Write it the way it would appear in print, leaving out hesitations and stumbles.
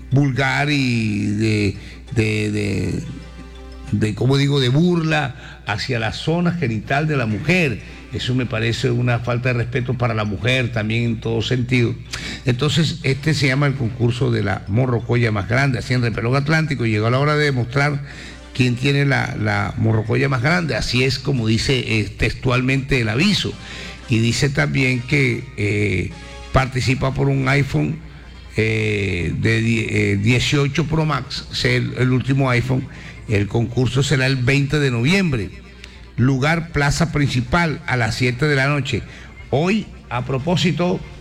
vulgar y como digo, de burla hacia la zona genital de la mujer. Eso me parece una falta de respeto para la mujer también en todo sentido. Entonces, este se llama el concurso de la morrocoya más grande, así en Repelón Atlántico. Llegó la hora de demostrar quién tiene la morrocoya más grande. Así es como dice textualmente el aviso. Y dice también que participa por un iPhone 18 Pro Max, el último iPhone. El concurso será el 20 de noviembre. Lugar, plaza principal, a las 7 de la noche. Hoy, a propósito,